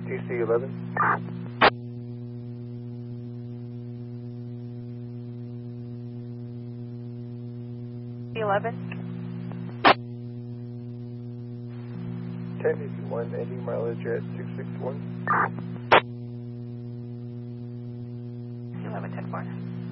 DC-11. C11. 1081, ending mileage at 661. C11, 10-4.